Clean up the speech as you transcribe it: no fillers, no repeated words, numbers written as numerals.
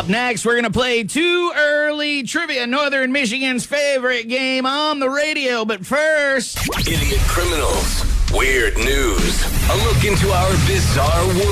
Up next, we're going to play Too Early Trivia, Northern Michigan's favorite game on the radio. But first, Idiot criminals, weird news, a look into our bizarre world.